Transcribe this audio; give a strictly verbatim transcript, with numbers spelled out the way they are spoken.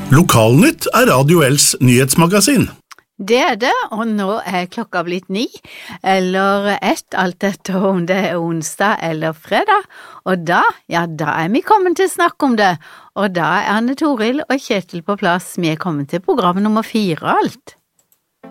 Lokalnytt er Radio L's nyhetsmagasin. Det er det, og nå er klokka blitt ni, eller ett, alt etter om det er onsdag eller fredag, og da, ja, da er vi kommet til å snakke om det, og da er Anne Toril og Kjetil på plass, vi er kommet til program nummer fire alt.